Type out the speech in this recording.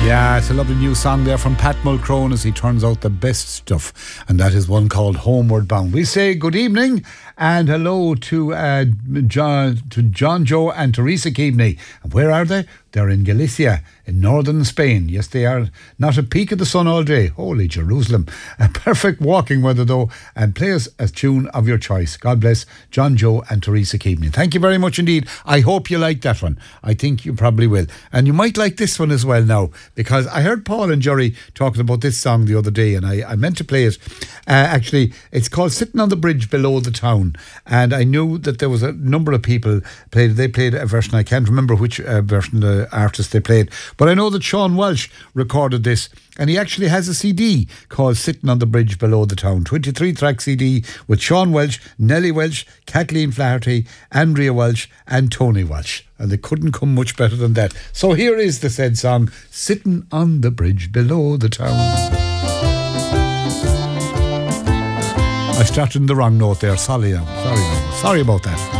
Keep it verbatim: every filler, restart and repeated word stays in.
Yeah, it's a lovely new song there from Pat Mulcrone as he turns out the best stuff, and that is one called Homeward Bound. We say good evening and hello to uh, John, to John Joe and Teresa Keaveney. And where are they? They're in Galicia, in northern Spain. Yes, they are. Not a peak of the sun all day. Holy Jerusalem. A perfect walking weather, though. And play us a tune of your choice. God bless John Joe and Teresa Keaveney. Thank you very much indeed. I hope you like that one. I think you probably will. And you might like this one as well now, because I heard Paul and Jerry talking about this song the other day, and I, I meant to play it. Uh, actually, it's called Sitting on the Bridge Below the Town. And I knew that there was a number of people played. They played a version. I can't remember which uh, version the artist they played, but I know that Sean Welsh recorded this, and he actually has a C D called Sitting on the Bridge Below the Town, twenty-three track C D with Sean Welsh, Nellie Welsh, Kathleen Flaherty, Andrea Welsh and Tony Welsh, and they couldn't come much better than that. So here is the said song, Sitting on the Bridge Below the Town. I started in the wrong note there, sorry, sorry, sorry about that.